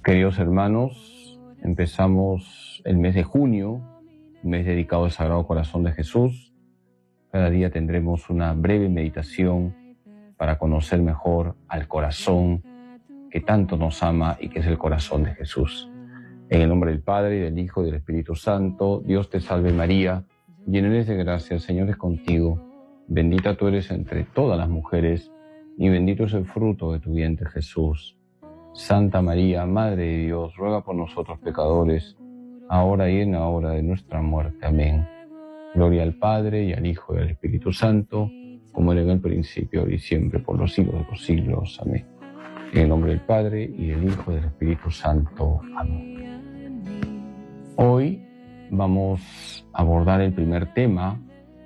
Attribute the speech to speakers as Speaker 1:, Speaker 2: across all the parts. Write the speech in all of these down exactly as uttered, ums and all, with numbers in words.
Speaker 1: Queridos hermanos, empezamos el mes de junio, un mes dedicado al Sagrado Corazón de Jesús. Cada día tendremos una breve meditación para conocer mejor al corazón que tanto nos ama y que es el corazón de Jesús. En el nombre del Padre, y del Hijo, y del Espíritu Santo, Dios te salve María, llena eres de gracia, el Señor es contigo. Bendita tú eres entre todas las mujeres, y bendito es el fruto de tu vientre, Jesús. Santa María, Madre de Dios, ruega por nosotros pecadores, ahora y en la hora de nuestra muerte. Amén. Gloria al Padre, y al Hijo, y al Espíritu Santo, como era en el principio, ahora y siempre, por los siglos de los siglos. Amén. En el nombre del Padre, y del Hijo, y del Espíritu Santo. Amén. Hoy vamos a abordar el primer tema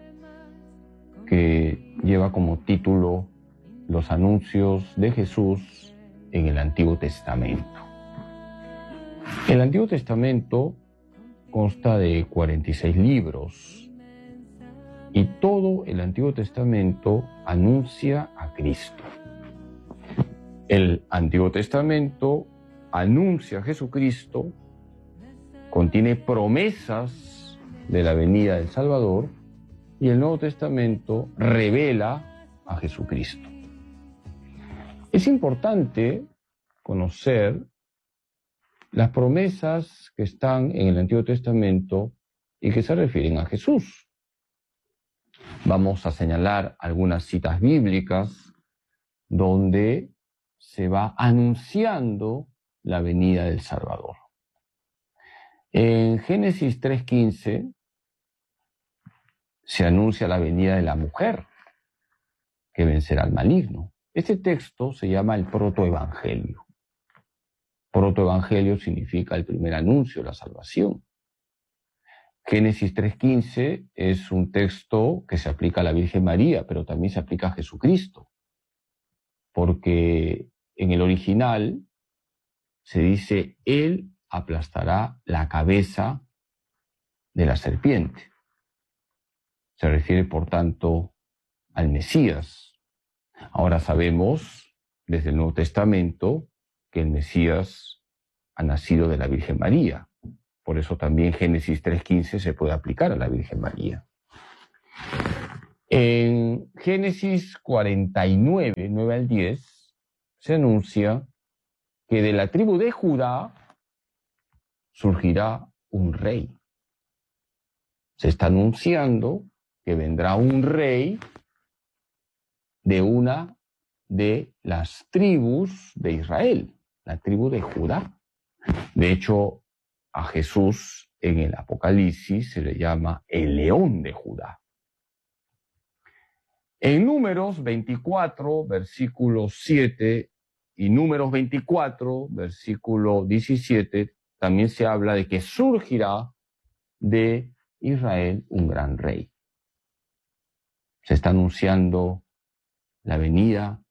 Speaker 1: que lleva como título Los anuncios de Jesús en el Antiguo Testamento. El Antiguo Testamento consta de cuarenta y seis libros y todo el Antiguo Testamento anuncia a Cristo. El Antiguo Testamento anuncia a Jesucristo, contiene promesas de la venida del Salvador, y el Nuevo Testamento revela a Jesucristo. Es importante conocer las promesas que están en el Antiguo Testamento y que se refieren a Jesús. Vamos a señalar algunas citas bíblicas donde se va anunciando la venida del Salvador. En Génesis tres quince se anuncia la venida de la mujer que vencerá al maligno. Este texto se llama el protoevangelio. Protoevangelio significa el primer anuncio de la salvación. Génesis tres quince es un texto que se aplica a la Virgen María, pero también se aplica a Jesucristo, porque en el original se dice: Él aplastará la cabeza de la serpiente. Se refiere, por tanto, al Mesías. Ahora sabemos, desde el Nuevo Testamento, que el Mesías ha nacido de la Virgen María. Por eso también Génesis tres quince se puede aplicar a la Virgen María. En Génesis cuarenta y nueve, nueve al diez, se anuncia que de la tribu de Judá surgirá un rey. Se está anunciando que vendrá un rey de una de las tribus de Israel, la tribu de Judá. De hecho, a Jesús en el Apocalipsis se le llama el león de Judá. En Números veinticuatro, versículo siete, y Números veinticuatro, versículo diecisiete, también se habla de que surgirá de Israel un gran rey. Se está anunciando la venida